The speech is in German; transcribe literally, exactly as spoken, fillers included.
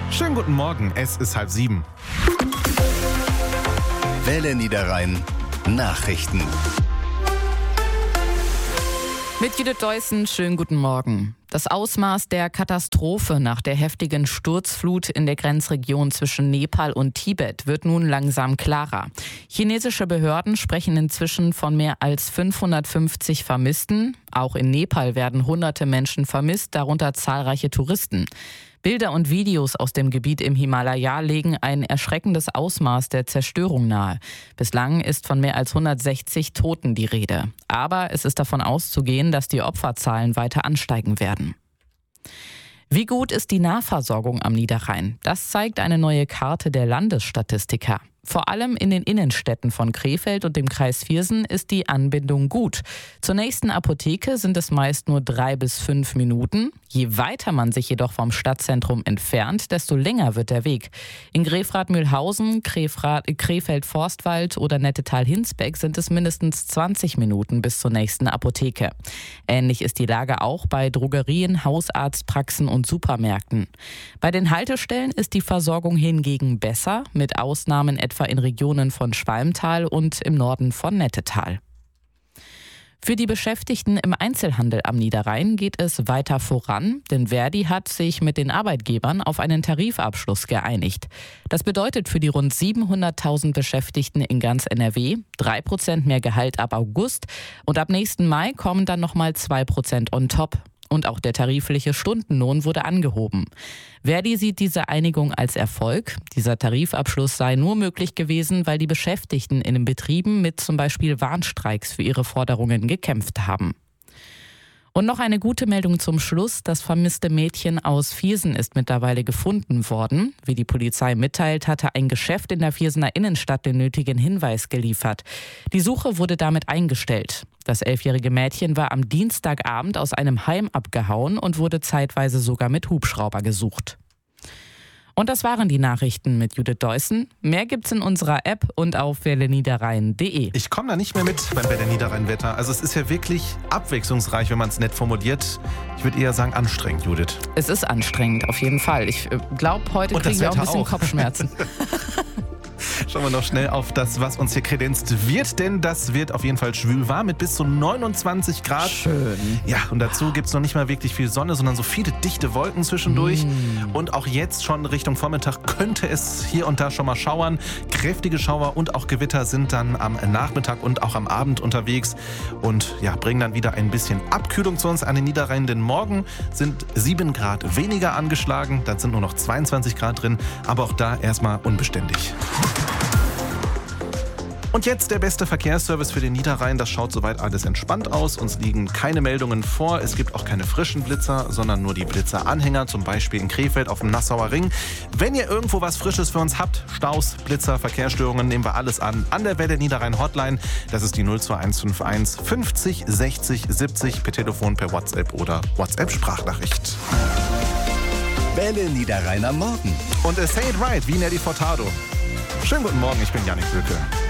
Schönen guten Morgen, es ist halb sieben. Welle Niederrhein Nachrichten. Mit Judith Deussen, schönen guten Morgen. Das Ausmaß der Katastrophe nach der heftigen Sturzflut in der Grenzregion zwischen Nepal und Tibet wird nun langsam klarer. Chinesische Behörden sprechen inzwischen von mehr als fünfhundertfünfzig Vermissten. Auch in Nepal werden hunderte Menschen vermisst, darunter zahlreiche Touristen. Bilder und Videos aus dem Gebiet im Himalaya legen ein erschreckendes Ausmaß der Zerstörung nahe. Bislang ist von mehr als hundertsechzig Toten die Rede. Aber es ist davon auszugehen, dass die Opferzahlen weiter ansteigen werden. Wie gut ist die Nahversorgung am Niederrhein? Das zeigt eine neue Karte der Landesstatistiker. Vor allem in den Innenstädten von Krefeld und dem Kreis Viersen ist die Anbindung gut. Zur nächsten Apotheke sind es meist nur drei bis fünf Minuten. Je weiter man sich jedoch vom Stadtzentrum entfernt, desto länger wird der Weg. In Grefrath-Mühlhausen, Krefeld-Forstwald oder Nettetal-Hinsbeck sind es mindestens zwanzig Minuten bis zur nächsten Apotheke. Ähnlich ist die Lage auch bei Drogerien, Hausarztpraxen und Supermärkten. Bei den Haltestellen ist die Versorgung hingegen besser, mit Ausnahmen etwa in Regionen von Schwalmtal und im Norden von Nettetal. Für die Beschäftigten im Einzelhandel am Niederrhein geht es weiter voran, denn Verdi hat sich mit den Arbeitgebern auf einen Tarifabschluss geeinigt. Das bedeutet für die rund siebenhunderttausend Beschäftigten in ganz N R W drei Prozent mehr Gehalt ab August und ab nächsten Mai kommen dann nochmal zwei Prozent on top. Und auch der tarifliche Stundenlohn wurde angehoben. Verdi sieht diese Einigung als Erfolg. Dieser Tarifabschluss sei nur möglich gewesen, weil die Beschäftigten in den Betrieben mit zum Beispiel Warnstreiks für ihre Forderungen gekämpft haben. Und noch eine gute Meldung zum Schluss. Das vermisste Mädchen aus Viersen ist mittlerweile gefunden worden. Wie die Polizei mitteilt, hatte ein Geschäft in der Viersener Innenstadt den nötigen Hinweis geliefert. Die Suche wurde damit eingestellt. Das elfjährige Mädchen war am Dienstagabend aus einem Heim abgehauen und wurde zeitweise sogar mit Hubschrauber gesucht. Und das waren die Nachrichten mit Judith Deussen. Mehr gibt's in unserer App und auf welle niederrhein punkt de. Ich komme da nicht mehr mit beim Welle Niederrhein-Wetter. Also es ist ja wirklich abwechslungsreich, wenn man es nett formuliert. Ich würde eher sagen anstrengend, Judith. Es ist anstrengend, auf jeden Fall. Ich glaube, heute Und kriegen wir auch ein bisschen auch. Kopfschmerzen. Schauen wir noch schnell auf das, was uns hier kredenzt wird, denn das wird auf jeden Fall schwül warm mit bis zu neunundzwanzig Grad. Schön. Ja, und dazu gibt es noch nicht mal wirklich viel Sonne, sondern so viele dichte Wolken zwischendurch. Mm. Und auch jetzt schon Richtung Vormittag könnte es hier und da schon mal schauern. Kräftige Schauer und auch Gewitter sind dann am Nachmittag und auch am Abend unterwegs und ja, bringen dann wieder ein bisschen Abkühlung zu uns an den Niederrhein, denn morgen sind sieben Grad weniger angeschlagen, dann sind nur noch zweiundzwanzig Grad drin, aber auch da erstmal unbeständig. Und jetzt der beste Verkehrsservice für den Niederrhein. Das schaut soweit alles entspannt aus. Uns liegen keine Meldungen vor. Es gibt auch keine frischen Blitzer, sondern nur die Blitzeranhänger, zum Beispiel in Krefeld auf dem Nassauer Ring. Wenn ihr irgendwo was Frisches für uns habt, Staus, Blitzer, Verkehrsstörungen, nehmen wir alles an. An der Welle Niederrhein Hotline. Das ist die null zwei eins fünf eins fünfzig sechzig siebzig per Telefon, per WhatsApp oder WhatsApp-Sprachnachricht. Welle Niederrhein am Morgen. Und Say It Right wie Nelly Furtado. Schönen guten Morgen, ich bin Janik Böcke.